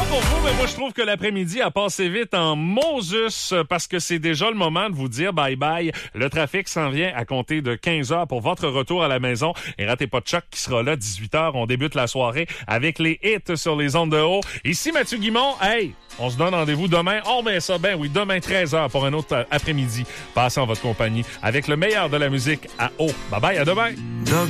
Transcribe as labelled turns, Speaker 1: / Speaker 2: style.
Speaker 1: pour vous, mais moi je trouve que l'après-midi a passé vite en Moses parce que c'est déjà le moment de vous dire bye-bye. Le trafic s'en vient à compter de 15h pour votre retour à la maison. Et ratez pas de Choc qui sera là 18h. On débute la soirée avec les hits sur les ondes de haut. Ici Mathieu Guimond. Hey, on se donne rendez-vous demain. Oh ben ça, ben oui, demain 13h pour un autre après-midi. Passez en votre compagnie avec le meilleur de la musique à haut. Bye-bye, à demain.